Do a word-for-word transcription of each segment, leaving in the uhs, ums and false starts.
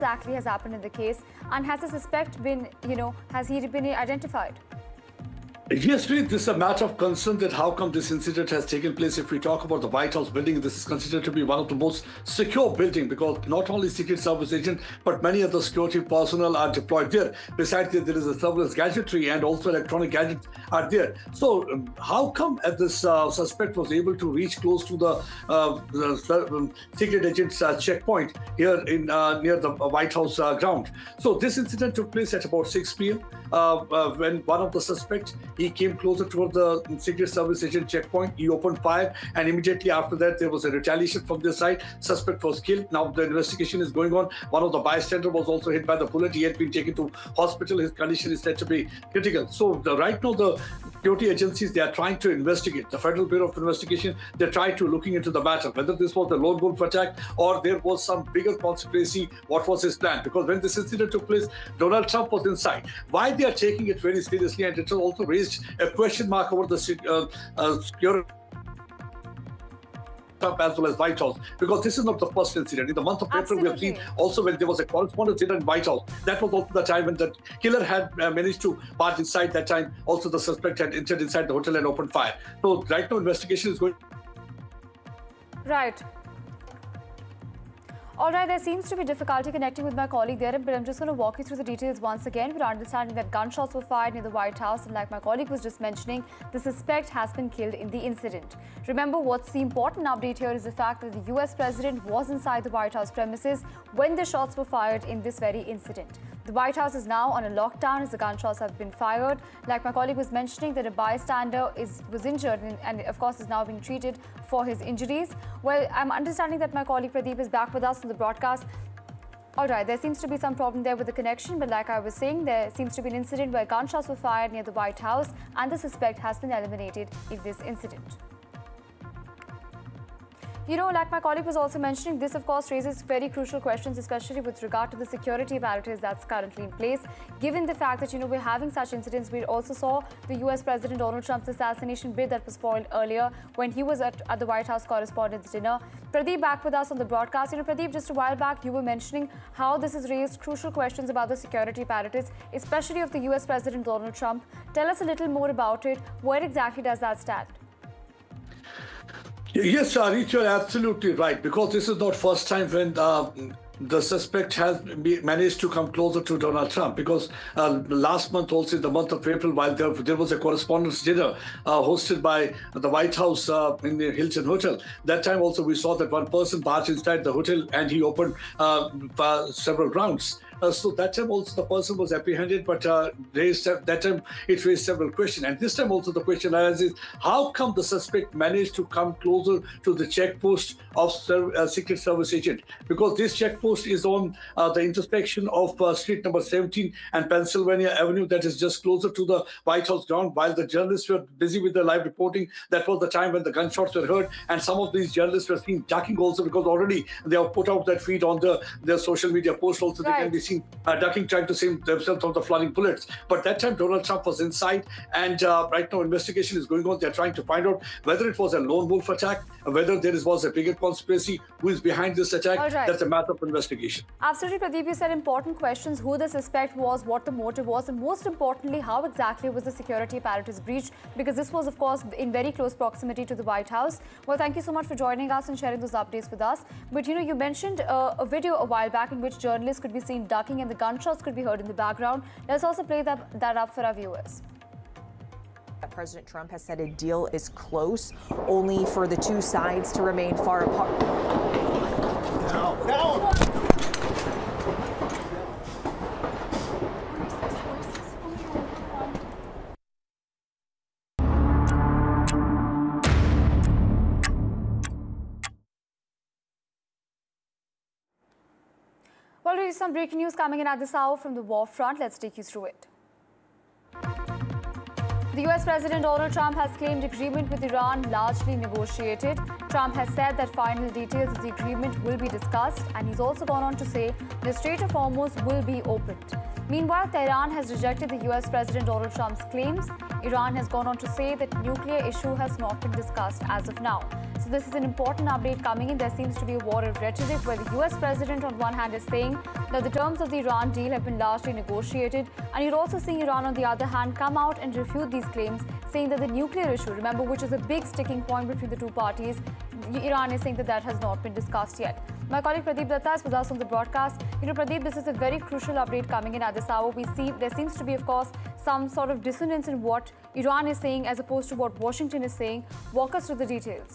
exactly has happened in the case, and has the suspect been, you know, has he been identified? Yes, Preet, this is a matter of concern that how come this incident has taken place. If we talk about the White House building, this is considered to be one of the most secure buildings because not only Secret Service agents, but many other security personnel are deployed there. Besides that, there is a surveillance gadgetry and also electronic gadgets are there. So um, how come uh, this uh, suspect was able to reach close to the, uh, the um, secret agent's uh, checkpoint here in uh, near the White House uh, ground? So this incident took place at about six p m Uh, uh, when one of the suspects, he came closer toward the Secret Service agent checkpoint. He opened fire, and immediately after that, there was a retaliation from their side. Suspect was killed. Now the investigation is going on. One of the bystanders was also hit by the bullet. He had been taken to hospital. His condition is said to be critical. So the, right now, the security agencies, they are trying to investigate. The Federal Bureau of Investigation, they tried to looking into the matter, whether this was a lone wolf attack or there was some bigger conspiracy. What was his plan? Because when this incident took place, Donald Trump was inside. Why they are taking it very seriously, and it has also raised a question mark over the uh, uh, security as well as White House, because this is not the first incident. In the month of April, Absolutely. we have seen also when there was a correspondence incident in White House. That was also the time when the killer had uh, managed to barge inside. That time, also the suspect had entered inside the hotel and opened fire. So right now, investigation is going. Right. All right, there seems to be difficulty connecting with my colleague there, but I'm just going to walk you through the details once again. We're understanding that gunshots were fired near the White House, and like my colleague was just mentioning, the suspect has been killed in the incident. Remember, what's the important update here is the fact that the U S president was inside the White House premises when the shots were fired in this very incident. The White House is now on a lockdown as the gunshots have been fired. Like my colleague was mentioning, that a bystander is was injured and, and of course is now being treated for his injuries. Well, I'm understanding that my colleague Pradeep is back with us on the broadcast. All right, there seems to be some problem there with the connection, but like I was saying, there seems to be an incident where gunshots were fired near the White House and the suspect has been eliminated in this incident. You know, like my colleague was also mentioning, this of course raises very crucial questions, especially with regard to the security apparatus that's currently in place. Given the fact that, you know, we're having such incidents, we also saw the U S President Donald Trump's assassination bid that was spoiled earlier when he was at, at the White House Correspondents' Dinner. Pradeep back with us on the broadcast. You know, Pradeep, just a while back, you were mentioning how this has raised crucial questions about the security apparatus, especially of the U S President Donald Trump. Tell us a little more about it. Where exactly does that stand? Yes, Arif, you're absolutely right, because this is not first time when uh, the suspect has managed to come closer to Donald Trump, because uh, last month, also in the month of April, while there, there was a correspondence dinner uh, hosted by the White House uh, in the Hilton Hotel, that time also we saw that one person barged inside the hotel and he opened uh, several rounds. Uh, so that time also the person was apprehended, but uh, raised, that time it raised several questions. And this time also the question arises, how come the suspect managed to come closer to the checkpost of uh, Secret Service agent? Because this checkpost is on uh, the intersection of uh, street number seventeen and Pennsylvania Avenue, that is just closer to the White House ground. While the journalists were busy with their live reporting, that was the time when the gunshots were heard. And some of these journalists were seen ducking also, because already they have put out that feed on the, their social media post also. Right. They can be seen Uh, ducking, trying to save themselves from the flooding bullets. But that time Donald Trump was inside, and uh, right now investigation is going on. They're trying to find out whether it was a lone wolf attack, whether there is, was a bigger conspiracy, who is behind this attack. Right. That's a matter of investigation. Absolutely, Pradeep, you said important questions: who the suspect was, what the motive was, and most importantly, how exactly was the security apparatus breached? Because this was, of course, in very close proximity to the White House. Well, thank you so much for joining us and sharing those updates with us. But you know, you mentioned uh, a video a while back in which journalists could be seen ducking and the gunshots could be heard in the background. Let's also play that, that up for our viewers. President Trump has said a deal is close, only for the two sides to remain far apart. Now, now. Well, there is some breaking news coming in at this hour from the war front. Let's take you through it. The U S President Donald Trump has claimed agreement with Iran largely negotiated. Trump has said that final details of the agreement will be discussed, and he's also gone on to say the Strait of Hormuz will be opened. Meanwhile, Tehran has rejected the U S President Donald Trump's claims. Iran has gone on to say that nuclear issue has not been discussed as of now. So this is an important update coming in. There seems to be a war of rhetoric where the U S president on one hand is saying that the terms of the Iran deal have been largely negotiated, and you're also seeing Iran on the other hand come out and refute these claims, saying that the nuclear issue, remember, which is a big sticking point between the two parties, Iran is saying that that has not been discussed yet. My colleague Pradeep Datta is with us on the broadcast. You know, Pradeep, this is a very crucial update coming in at this hour. We see there seems to be, of course, some sort of dissonance in what Iran is saying as opposed to what Washington is saying. Walk us through the details.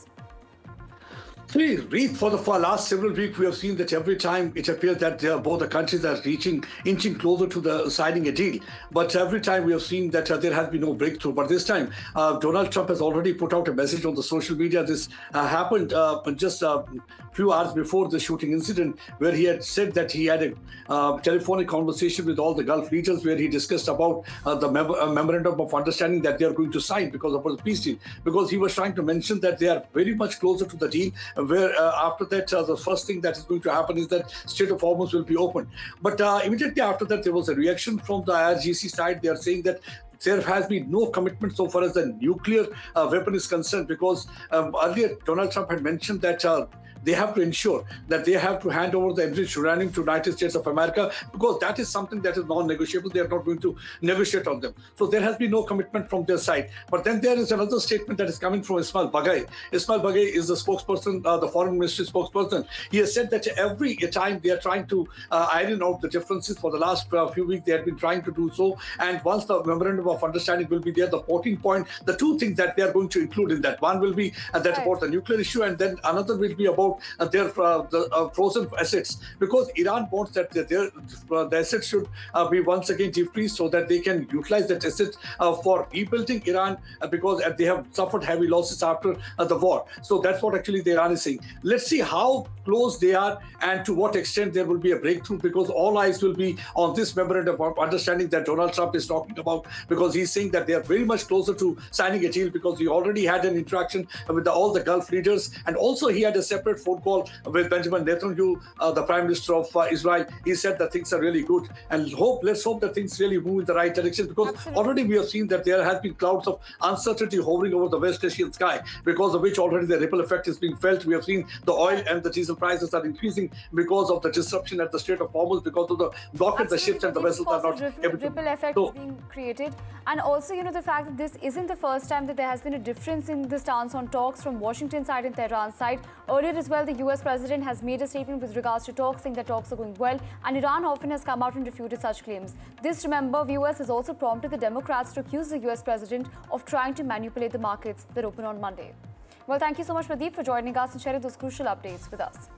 See, Reed, for the for last several weeks, we have seen that every time it appears that uh, both the countries are reaching, inching closer to the signing a deal. But every time we have seen that uh, there has been no breakthrough. But this time, uh, Donald Trump has already put out a message on the social media. This uh, happened uh, just a few hours before the shooting incident, where he had said that he had a uh, telephonic conversation with all the Gulf leaders, where he discussed about uh, the mem uh, memorandum of understanding that they are going to sign because of the peace deal. Because he was trying to mention that they are very much closer to the deal, where uh, after that, uh, the first thing that is going to happen is that Strait of Hormuz will be opened. But uh, immediately after that, there was a reaction from the I R G C side. They are saying that there has been no commitment so far as the nuclear uh, weapon is concerned, because um, earlier Donald Trump had mentioned that uh, they have to ensure that they have to hand over the enriched uranium to the United States of America, because that is something that is non-negotiable. They are not going to negotiate on them. So there has been no commitment from their side. But then there is another statement that is coming from Ismail Baghai. Ismail Baghai is the spokesperson, uh, the foreign ministry spokesperson. He has said that every time they are trying to uh, iron out the differences. For the last uh, few weeks, they have been trying to do so. And once the memorandum of understanding will be there, the fourteen point, the two things that they are going to include in that. One will be uh, that right. about the nuclear issue, and then another will be about uh, their uh, the uh, frozen assets, because Iran wants that their uh, the assets should uh, be once again defreezed so that they can utilize that assets uh, for rebuilding Iran, uh, because uh, they have suffered heavy losses after uh, the war. So that's what actually the Iran is saying. Let's see how close they are and to what extent there will be a breakthrough, because all eyes will be on this memorandum of understanding that Donald Trump is talking about, because he's saying that they are very much closer to signing a deal, because he already had an interaction with the, all the Gulf leaders, and also he had a separate phone call with Benjamin Netanyahu, uh, the Prime Minister of uh, Israel. He said that things are really good, and hope let's hope that things really move in the right direction, because Absolutely. already we have seen that there has been clouds of uncertainty hovering over the West Asian sky, because of which already the ripple effect is being felt. We have seen the oil and the diesel prices are increasing because of the disruption at the Strait of Hormuz, because of the blockade, the ships and the vessels are not ripple, able to. Ripple effect so, is being created, and also, you know, the fact that this isn't the first time that there has been a difference in the stance on talks from Washington side and Tehran side. Earlier as well, the U S president has made a statement with regards to talks, saying that talks are going well, and Iran often has come out and refuted such claims. This, remember, viewers, has also prompted the Democrats to accuse the U S president of trying to manipulate the markets that open on Monday. Well, thank you so much, Pradeep, for joining us and sharing those crucial updates with us.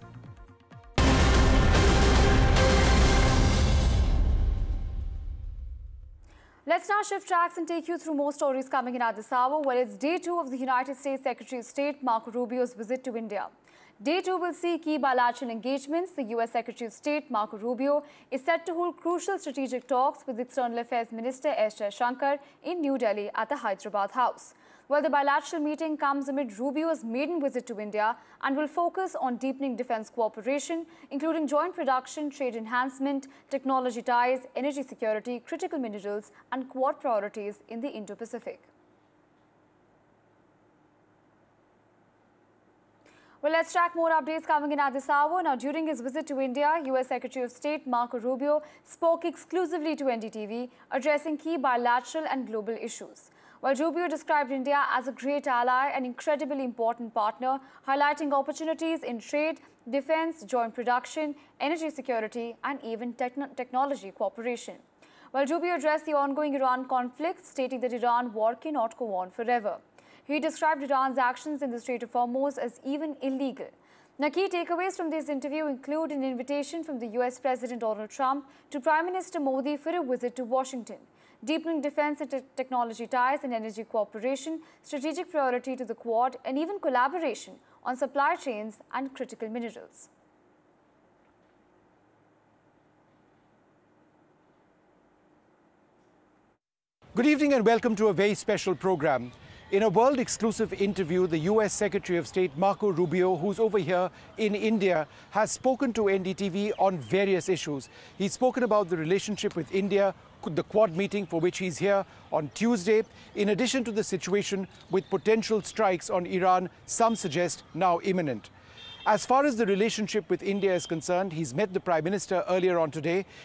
Let's now shift tracks and take you through more stories coming in at this hour. Well, it's day two of the United States Secretary of State Marco Rubio's visit to India. Day two will see key bilateral engagements. The U S Secretary of State Marco Rubio is set to hold crucial strategic talks with External Affairs Minister S. Jaishankar in New Delhi at the Hyderabad House. Well, the bilateral meeting comes amid Rubio's maiden visit to India and will focus on deepening defense cooperation, including joint production, trade enhancement, technology ties, energy security, critical minerals, and Quad priorities in the Indo-Pacific. Well, let's track more updates coming in at this hour. Now, during his visit to India, U S Secretary of State Marco Rubio spoke exclusively to N D T V, addressing key bilateral and global issues. While Rubio described India as a great ally and incredibly important partner, highlighting opportunities in trade, defense, joint production, energy security, and even techn technology cooperation. While Rubio addressed the ongoing Iran conflict, stating that Iran war cannot go on forever. He described Iran's actions in the Strait of Hormuz as even illegal. Now, key takeaways from this interview include an invitation from the U S President Donald Trump to Prime Minister Modi for a visit to Washington, deepening defense and te technology ties and energy cooperation, strategic priority to the Quad, and even collaboration on supply chains and critical minerals. Good evening and welcome to a very special program. In a world-exclusive interview, the U S Secretary of State Marco Rubio, who's over here in India, has spoken to N D T V on various issues. He's spoken about the relationship with India, the Quad meeting for which he's here on Tuesday, in addition to the situation with potential strikes on Iran, some suggest now imminent. As far as the relationship with India is concerned, he's met the Prime Minister earlier on today